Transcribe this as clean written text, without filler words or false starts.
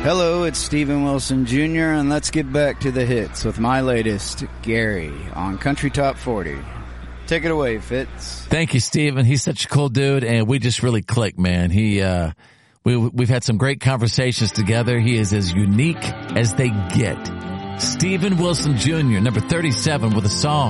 Hello, it's Steven Wilson Jr., and let's get back to the hits with my latest, Gary, on Country Top 40. Take it away, Fitz. Thank you, Steven. He's such a cool dude, and we just really click, man. We've had some great conversations together. He is as unique as they get. Steven Wilson Jr., number 37, with a song